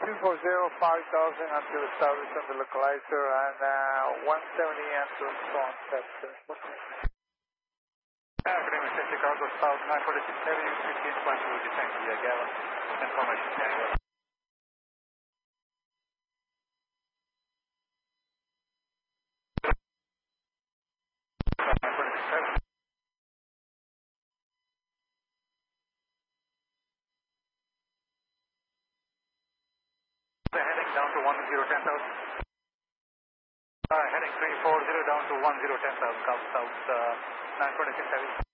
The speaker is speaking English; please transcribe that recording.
240, 5000 until established on the localizer and 170 until spawn. That's Afternoon, Chicago South 946 Heavy, 15.2 descent via Gallon. Information Tango. Heading down to 10,000. Heading 340 down to 10,000, South 926 Heavy.